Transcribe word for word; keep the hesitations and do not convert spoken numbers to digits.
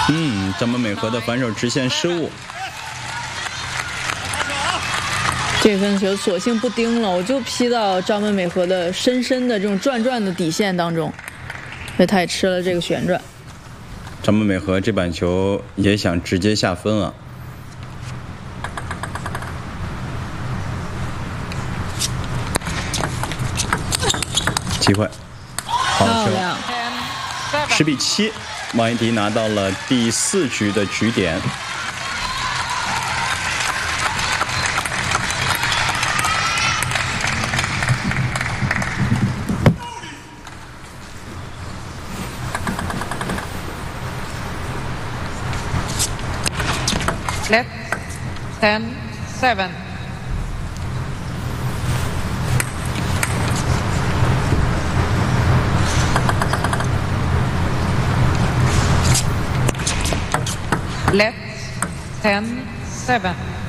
嗯，张本美和的反手直线失误。 这分球索性不盯了，我就劈到张本美和的深深的这种转转的底线当中，所以他也吃了这个旋转。 张本美和这板球也想直接下分啊。机会，好球，十比七，王一迪拿到了第四局的局点。 Let ten seven. Let ten seven.